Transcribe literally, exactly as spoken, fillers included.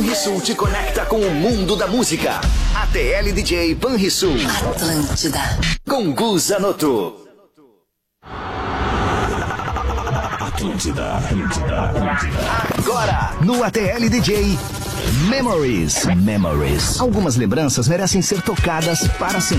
Banrisul te conecta com o mundo da música. A T L D J Banrisul. Atlântida. Com Gu Zanotto. Atlântida, Atlântida, Atlântida. Agora, no A T L D J Memories. Memories. Algumas lembranças merecem ser tocadas para sempre.